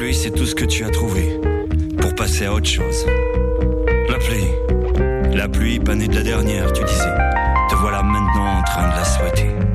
pluie, c'est tout ce que tu as trouvé pour passer à autre chose. La pluie, pas née de la dernière, tu disais. Te voilà maintenant en train de la souhaiter.